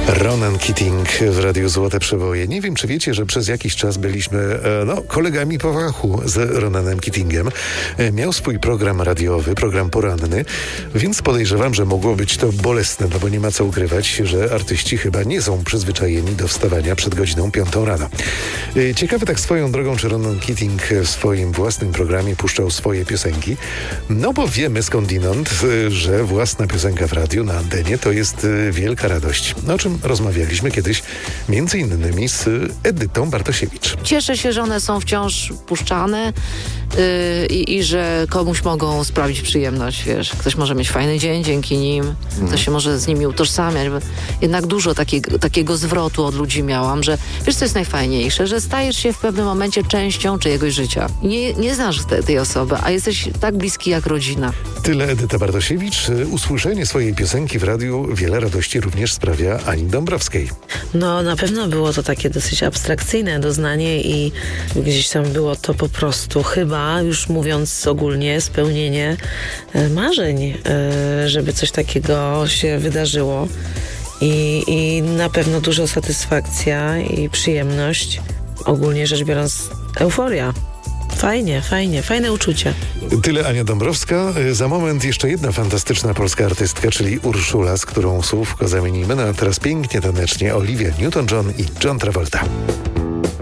Ronan Keating w Radiu Złote Przeboje. Nie wiem, czy wiecie, że przez jakiś czas byliśmy kolegami po fachu z Ronanem Keatingiem. Miał swój program radiowy, program poranny, więc podejrzewam, że mogło być to bolesne, no bo nie ma co ukrywać, że artyści chyba nie są przyzwyczajeni do wstawania przed godziną 5 rano. Ciekawe tak swoją drogą, czy Ronan Keating w swoim własnym programie puszczał swoje piosenki. No bo wiemy skądinąd, że własna piosenka w radiu na antenie to jest wielka radość. O czym rozmawialiśmy kiedyś między innymi z Edytą Bartosiewicz. Cieszę się, że one są wciąż puszczane i że komuś mogą sprawić przyjemność, wiesz. Ktoś może mieć fajny dzień dzięki nim, ktoś się może z nimi utożsamiać. Bo jednak dużo takiego zwrotu od ludzi miałam, że wiesz, co jest najfajniejsze, że stajesz się w pewnym momencie częścią czyjegoś życia. Nie znasz tej osoby, a jesteś tak bliski jak rodzina. Tyle Edyta Bartosiewicz. Usłyszenie swojej piosenki w radiu wiele radości również sprawia Ani Dąbrowskiej. No, na pewno było to takie dosyć abstrakcyjne doznanie i gdzieś tam było to po prostu chyba, już mówiąc ogólnie, spełnienie marzeń, żeby coś takiego się wydarzyło. I na pewno duża satysfakcja i przyjemność. Ogólnie rzecz biorąc, euforia. Fajne uczucie. Tyle Ania Dąbrowska. Za moment jeszcze jedna fantastyczna polska artystka, czyli Urszula, z którą słówko zamienimy. No a teraz pięknie, tanecznie Olivia Newton-John i John Travolta.